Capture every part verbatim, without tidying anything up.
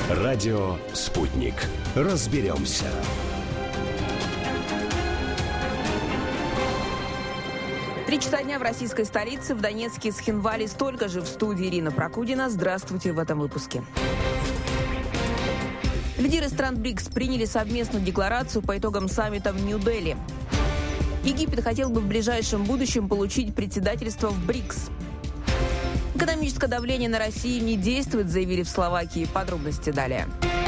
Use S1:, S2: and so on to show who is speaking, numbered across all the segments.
S1: Радио «Спутник». Разберемся.
S2: Три часа дня в российской столице, в Донецке, Схинвали. Столько же в студии Ирина Прокудина. Здравствуйте в этом выпуске. Лидеры стран БРИКС приняли совместную декларацию по итогам саммита в Нью-Дели. Египет хотел бы в ближайшем будущем получить председательство в БРИКС. Экономическое давление на Россию не действует, заявили в Словакии. Подробности далее.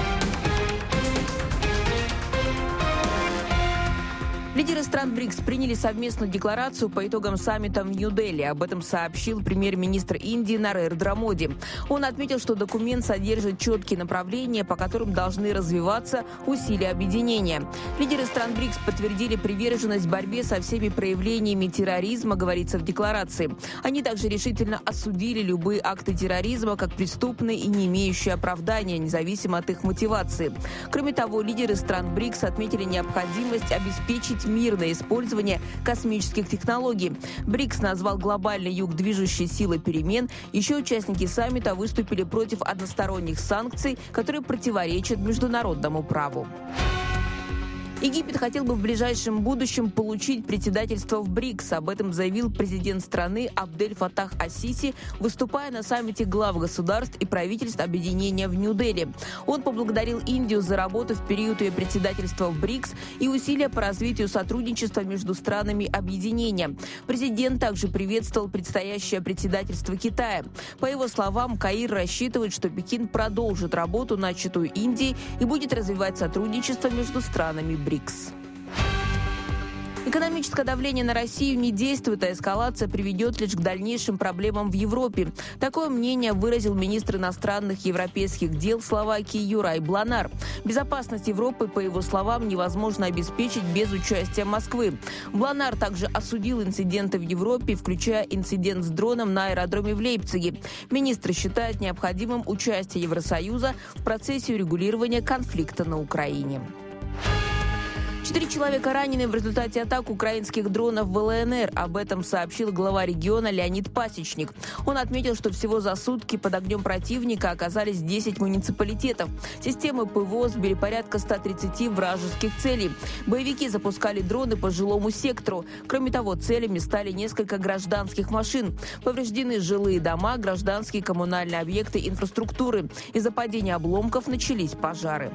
S2: Лидеры стран БРИКС приняли совместную декларацию по итогам саммита в Нью-Дели. Об этом сообщил премьер-министр Индии Нарендра Моди. Он отметил, что документ содержит четкие направления, по которым должны развиваться усилия объединения. Лидеры стран БРИКС подтвердили приверженность борьбе со всеми проявлениями терроризма, говорится в декларации. Они также решительно осудили любые акты терроризма как преступные и не имеющие оправдания, независимо от их мотивации. Кроме того, лидеры стран БРИКС отметили необходимость обеспечить мирное использование космических технологий. БРИКС назвал глобальный юг движущей силой перемен. Еще участники саммита выступили против односторонних санкций, которые противоречат международному праву. Египет хотел бы в ближайшем будущем получить председательство в БРИКС. Об этом заявил президент страны Абдель Фаттах ас-Сиси, выступая на саммите глав государств и правительств объединения в Нью-Дели. Он поблагодарил Индию за работу в период ее председательства в БРИКС и усилия по развитию сотрудничества между странами объединения. Президент также приветствовал предстоящее председательство Китая. По его словам, Каир рассчитывает, что Пекин продолжит работу, начатую Индией, и будет развивать сотрудничество между странами БРИКС. БРИКС. Экономическое давление на Россию не действует, а эскалация приведет лишь к дальнейшим проблемам в Европе. Такое мнение выразил министр иностранных европейских дел Словакии Юрай Бланар. Безопасность Европы, по его словам, невозможно обеспечить без участия Москвы. Бланар также осудил инциденты в Европе, включая инцидент с дроном на аэродроме в Лейпциге. Министр считает необходимым участие Евросоюза в процессе урегулирования конфликта на Украине. Четыре человека ранены в результате атак украинских дронов в ЛНР. Об этом сообщил глава региона Леонид Пасечник. Он отметил, что всего за сутки под огнем противника оказались десять муниципалитетов. Системы ПВО сбили порядка ста тридцати вражеских целей. Боевики запускали дроны по жилому сектору. Кроме того, целями стали несколько гражданских машин. Повреждены жилые дома, гражданские коммунальные объекты инфраструктуры. Из-за падения обломков начались пожары.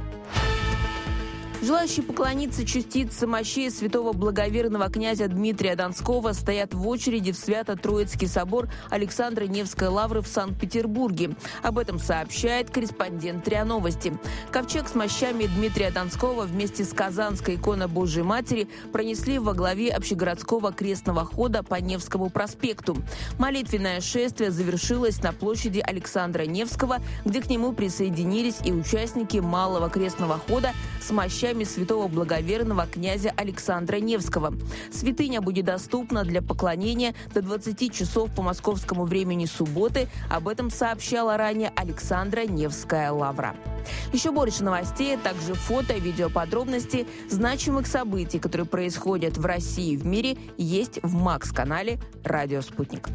S2: Желающие поклониться частице мощей святого благоверного князя Дмитрия Донского стоят в очереди в Свято-Троицкий собор Александра Невской лавры в Санкт-Петербурге. Об этом сообщает корреспондент РИА Новости. Ковчег с мощами Дмитрия Донского вместе с Казанской иконой Божией Матери пронесли во главе общегородского крестного хода по Невскому проспекту. Молитвенное шествие завершилось на площади Александра Невского, где к нему присоединились и участники малого крестного хода с мощами святого благоверного князя Александра Невского. Святыня будет доступна для поклонения до двадцати часов по московскому времени субботы. Об этом сообщала ранее Александра Невская лавра. Еще больше новостей, а также фото и видеоподробности значимых событий, которые происходят в России и в мире, есть в Макс-канале «Радио Спутник».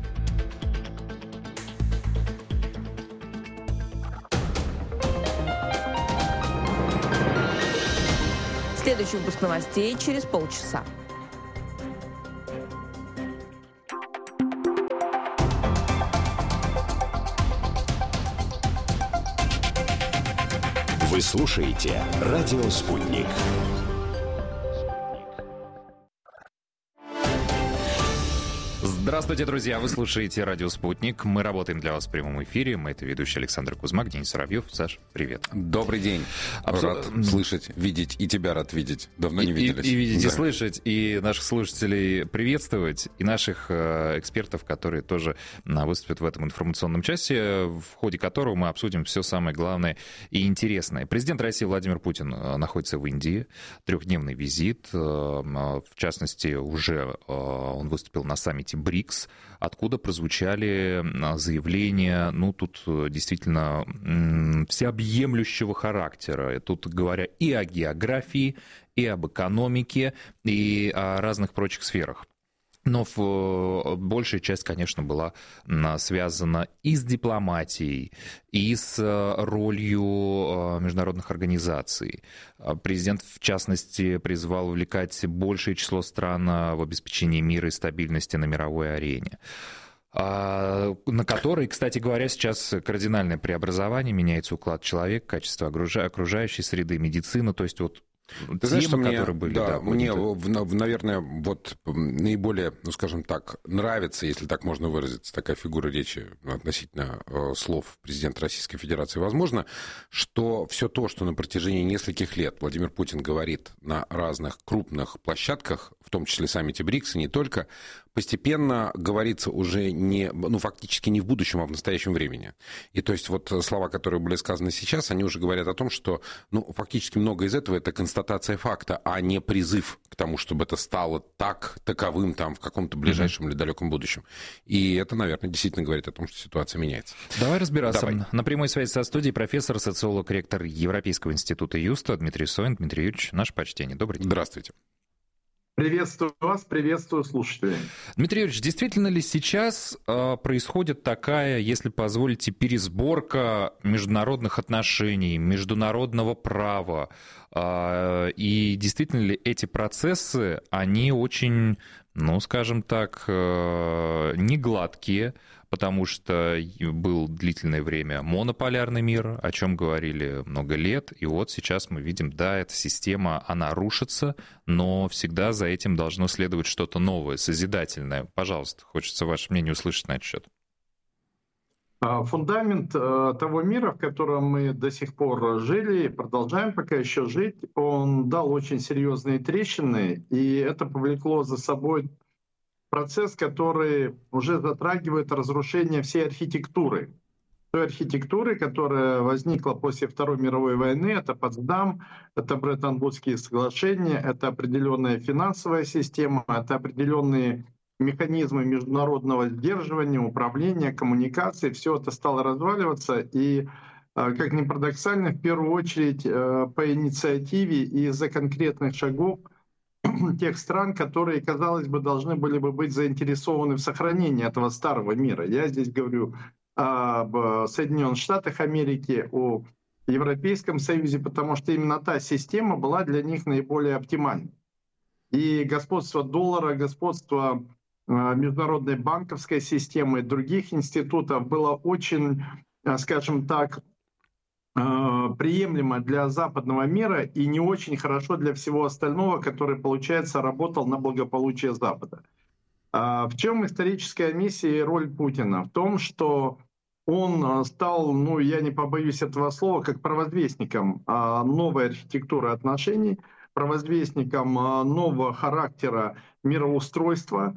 S2: Следующий выпуск новостей через полчаса.
S1: Вы слушаете «Радио Спутник».
S3: Здравствуйте, друзья! Вы слушаете «Радио Спутник». Мы работаем для вас в прямом эфире. Мы — это ведущий Александр Кузьмак, Денис Соловьев. Саш, привет.
S4: Добрый день. Абсо... Рад слышать, видеть, и тебя рад видеть. Давно
S3: и,
S4: не виделись.
S3: И, и видеть,
S4: да.
S3: и слышать, и наших слушателей приветствовать, и наших э, экспертов, которые тоже э, выступят в этом информационном часе, в ходе которого мы обсудим все самое главное и интересное. Президент России Владимир Путин э, находится в Индии. Трехдневный визит. Э, в частности, уже э, он выступил на саммите БРИКС, откуда прозвучали заявления, ну, тут действительно всеобъемлющего характера. Тут говоря и о географии, и об экономике, и о разных прочих сферах. Но в, большая часть, конечно, была связана и с дипломатией, и с ролью международных организаций. Президент, в частности, призвал увлекать большее число стран в обеспечении мира и стабильности на мировой арене, на которой, кстати говоря, сейчас кардинальное преобразование, меняется уклад человека, качество окружающей среды, медицина, то есть вот
S4: Ты знаешь, что мне,
S3: были,
S4: да,
S3: да,
S4: мне, наверное, вот наиболее, ну, скажем так, нравится, если так можно выразиться, такая фигура речи относительно э, слов президента Российской Федерации, возможно, что все то, что на протяжении нескольких лет Владимир Путин говорит на разных крупных площадках, в том числе саммите БРИКС и не только, постепенно говорится уже не, ну, фактически не в будущем, а в настоящем времени. И то есть вот слова, которые были сказаны сейчас, они уже говорят о том, что, ну, фактически много из этого — это констатация факта, а не призыв к тому, чтобы это стало так, таковым там в каком-то ближайшем mm-hmm. или далеком будущем. И это, наверное, действительно говорит о том, что ситуация меняется.
S3: Давай разбираться.
S4: Давай.
S3: На прямой связи со студией профессор, социолог, ректор Европейского института Юста Дмитрий Соин. Дмитрий Юрьевич, наше почтение. Добрый день.
S4: Здравствуйте.
S5: Приветствую вас, приветствую слушателей.
S3: Дмитрий Юрьевич, действительно ли сейчас э, происходит такая, если позволите, пересборка международных отношений, международного права? Э, и действительно ли эти процессы, они очень, ну, скажем так, э, негладкие, потому что был длительное время монополярный мир, о чем говорили много лет, и вот сейчас мы видим, да, эта система, она рушится, но всегда за этим должно следовать что-то новое, созидательное. Пожалуйста, хочется ваше мнение услышать на этот счет.
S5: Фундамент того мира, в котором мы до сих пор жили, продолжаем пока еще жить, он дал очень серьезные трещины, и это повлекло за собой процесс, который уже затрагивает разрушение всей архитектуры. Той архитектуры, которая возникла после Второй мировой войны, это Потсдам, это Бреттон-Вудские соглашения, это определенная финансовая система, это определенные механизмы международного сдерживания, управления, коммуникации. Все это стало разваливаться. И, как ни парадоксально, в первую очередь по инициативе и из-за конкретных шагов тех стран, которые, казалось бы, должны были бы быть заинтересованы в сохранении этого старого мира. Я здесь говорю об Соединенных Штатах Америки, о Европейском Союзе, потому что именно та система была для них наиболее оптимальной. И господство доллара, господство международной банковской системы и других институтов было очень, скажем так, приемлемо для западного мира и не очень хорошо для всего остального, который, получается, работал на благополучие Запада. В чем историческая миссия и роль Путина? В том, что он стал, ну, я не побоюсь этого слова, как провозвестником новой архитектуры отношений, провозвестником нового характера мироустройства,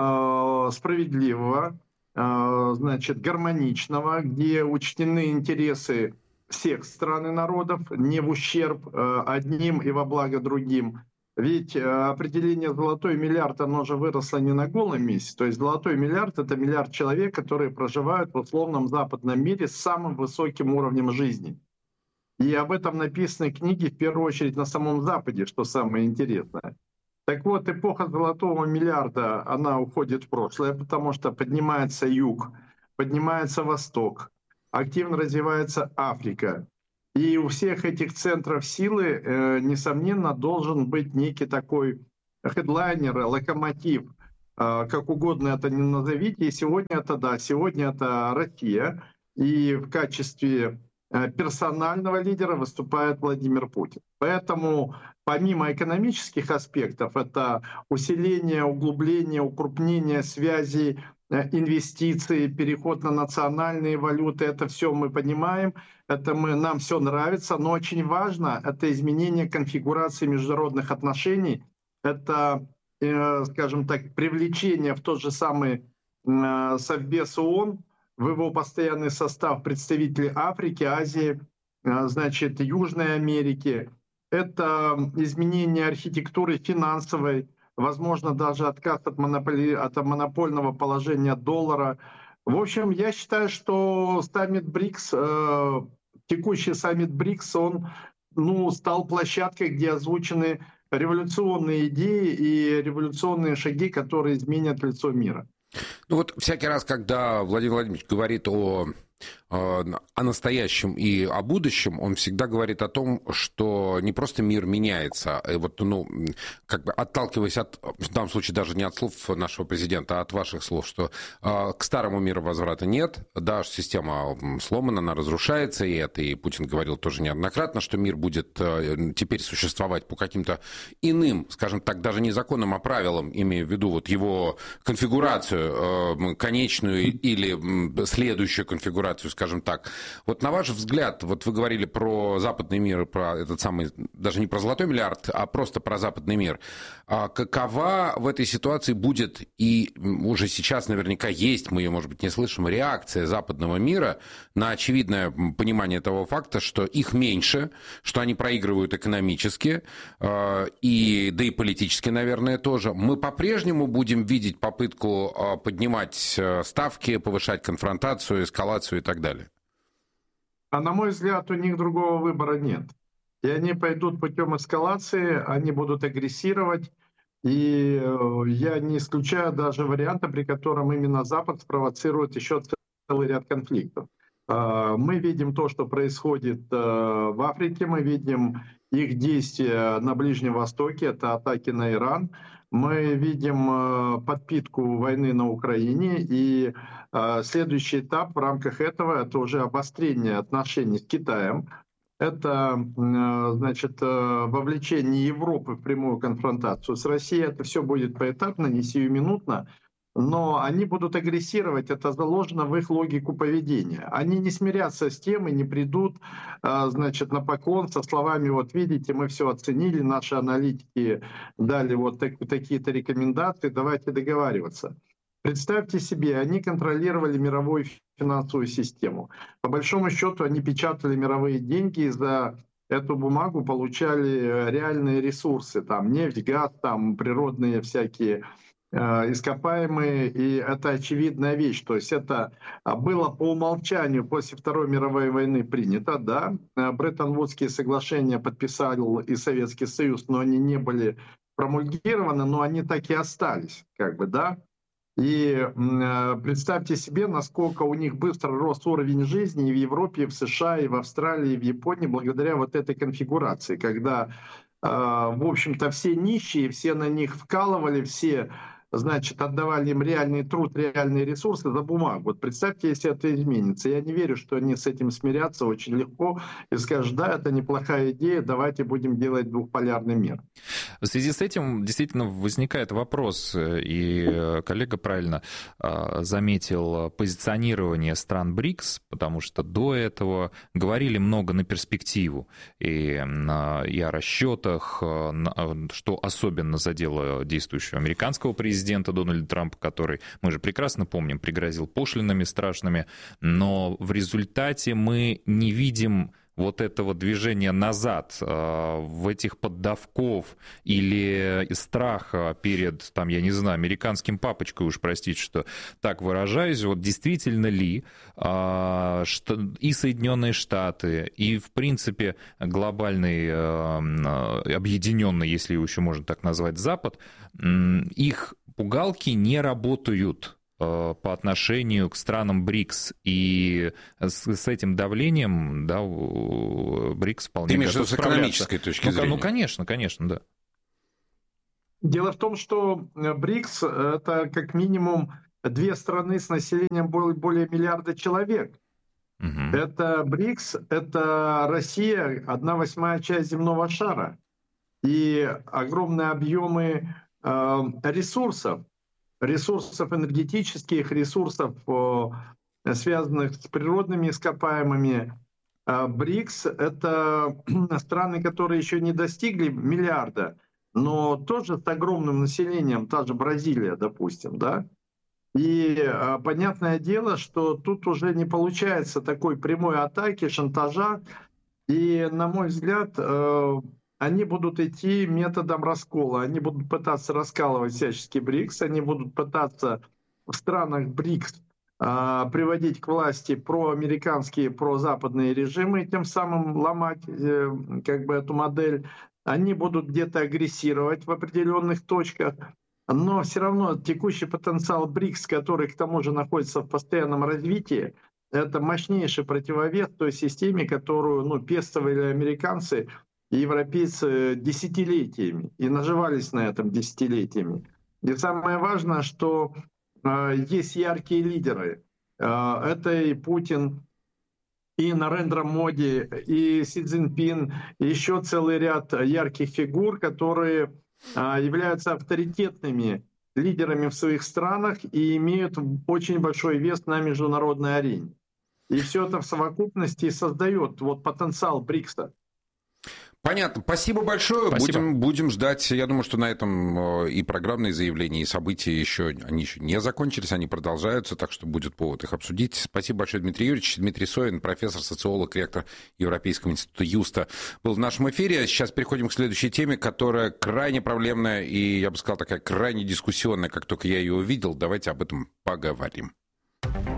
S5: справедливого, значит, гармоничного, где учтены интересы всех стран и народов, не в ущерб э, одним и во благо другим. Ведь э, определение «золотой миллиард», оно же выросло не на голом месте. То есть золотой миллиард — это миллиард человек, которые проживают в условном западном мире с самым высоким уровнем жизни. И об этом написаны книги, в первую очередь, на самом Западе, что самое интересное. Так вот, эпоха золотого миллиарда, она уходит в прошлое, потому что поднимается юг, поднимается восток, активно развивается Африка. И у всех этих центров силы, э, несомненно, должен быть некий такой хедлайнер, локомотив, э, как угодно это ни назовите. И сегодня это, да, сегодня это Россия. И в качестве э, персонального лидера выступает Владимир Путин. Поэтому помимо экономических аспектов, это усиление, углубление, укрупнение связей, инвестиции, переход на национальные валюты, это все мы понимаем, это мы, нам все нравится, но очень важно это изменение конфигурации международных отношений, это, э, скажем так, привлечение в тот же самый э, Совбез ООН, в его постоянный состав представителей Африки, Азии, э, значит, Южной Америки, это изменение архитектуры финансовой, возможно, даже отказ от, монополи... от монопольного положения доллара. В общем, я считаю, что саммит БРИКС, э, текущий саммит БРИКС, он, ну, стал площадкой, где озвучены революционные идеи и революционные шаги, которые изменят лицо мира.
S4: Ну вот всякий раз, когда Владимир Владимирович говорит о, о настоящем и о будущем, он всегда говорит о том, что не просто мир меняется, и вот, ну, как бы отталкиваясь от, в данном случае даже не от слов нашего президента, а от ваших слов, что э, к старому миру возврата нет, да, система сломана, она разрушается, и это и Путин говорил тоже неоднократно, что мир будет э, теперь существовать по каким-то иным, скажем так, даже не законам, а правилам, имея в виду вот его конфигурацию, э, конечную или следующую конфигурацию, скажем так. Вот на ваш взгляд, вот вы говорили про западный мир, про этот самый, даже не про золотой миллиард, а просто про западный мир. А какова в этой ситуации будет, и уже сейчас наверняка есть, мы ее, может быть, не слышим, реакция западного мира на очевидное понимание того факта, что их меньше, что они проигрывают экономически, и, да и политически, наверное, тоже. Мы по-прежнему будем видеть попытку поднимать ставки, повышать конфронтацию, эскалацию и так далее?
S5: А на мой взгляд, у них другого выбора нет. И они пойдут путем эскалации, они будут агрессировать. И я не исключаю даже варианта, при котором именно Запад спровоцирует еще целый ряд конфликтов. Мы видим то, что происходит в Африке, мы видим их действия на Ближнем Востоке, это атаки на Иран. Мы видим подпитку войны на Украине, и следующий этап в рамках этого — это уже обострение отношений с Китаем. Это, значит, вовлечение Европы в прямую конфронтацию с Россией. Это все будет поэтапно, не сиюминутно, но они будут агрессировать, это заложено в их логику поведения. Они не смирятся с тем и не придут, значит, на поклон со словами: вот видите, мы все оценили, наши аналитики дали вот так, такие-то рекомендации, давайте договариваться. Представьте себе, они контролировали мировую финансовую систему. По большому счету они печатали мировые деньги, и за эту бумагу получали реальные ресурсы, там нефть, газ, там природные всякие ископаемые, и это очевидная вещь. То есть это было по умолчанию после Второй мировой войны принято, да. Бреттон-Вудские соглашения подписал и Советский Союз, но они не были промульгированы, но они так и остались, как бы, да. И представьте себе, насколько у них быстро рос уровень жизни и в Европе, и в США, и в Австралии, и в Японии, благодаря вот этой конфигурации, когда, в общем-то, все нищие, все на них вкалывали, все, значит, отдавали им реальный труд, реальные ресурсы за бумагу. Вот представьте, если это изменится. Я не верю, что они с этим смирятся очень легко и скажут: да, это неплохая идея, давайте будем делать двухполярный мир.
S3: В связи с этим действительно возникает вопрос, и коллега правильно заметил позиционирование стран БРИКС, потому что до этого говорили много на перспективу и, и о расчетах, что особенно задело действующего американского президента, президента Дональда Трампа, который, мы же прекрасно помним, пригрозил пошлинами страшными, но в результате мы не видим вот этого движения назад, в этих поддавков или страха перед, там, я не знаю, американским папочкой, уж простите, что так выражаюсь, вот действительно ли и Соединенные Штаты, и, в принципе, глобальный, объединенный, если его еще можно так назвать, Запад, их пугалки не работают по отношению к странам БРИКС, и с, с этим давлением, да, БРИКС вполне готов справляться. С экономической точки
S4: ну, зрения.
S3: Ну, конечно, конечно, да.
S5: Дело в том, что БРИКС — это как минимум две страны с населением более миллиарда человек. Угу. Это БРИКС, это Россия, одна восьмая часть земного шара, и огромные объемы э, ресурсов. ресурсов энергетических, ресурсов, связанных с природными ископаемыми. БРИКС — это страны, которые еще не достигли миллиарда, но тоже с огромным населением, та же Бразилия, допустим, да. И понятное дело, что тут уже не получается такой прямой атаки, шантажа, и, на мой взгляд, они будут идти методом раскола. Они будут пытаться раскалывать всячески БРИКС, они будут пытаться в странах БРИКС э, приводить к власти проамериканские, прозападные режимы, и тем самым ломать э, как бы эту модель. они будут где-то агрессировать в определенных точках, но все равно текущий потенциал БРИКС, который к тому же находится в постоянном развитии, это мощнейший противовес той системе, которую ну, пестовали американцы и европейцы десятилетиями и наживались на этом десятилетиями. И самое важное, что э, есть яркие лидеры. Э, это и Путин, и Нарендра Моди, и Си Цзиньпин, и еще целый ряд ярких фигур, которые э, являются авторитетными лидерами в своих странах и имеют очень большой вес на международной арене. И все это в совокупности создает вот потенциал БРИКСа.
S4: Понятно. Спасибо большое.
S3: Спасибо.
S4: Будем, будем ждать. Я думаю, что на этом и программные заявления, и события еще, они еще не закончились, они продолжаются, так что будет повод их обсудить. Спасибо большое, Дмитрий Юрьевич. Дмитрий Соин, профессор, социолог, ректор Европейского института Юста, был в нашем эфире. Сейчас переходим к следующей теме, которая крайне проблемная и, я бы сказал, такая крайне дискуссионная. Как только я ее увидел, давайте об этом поговорим.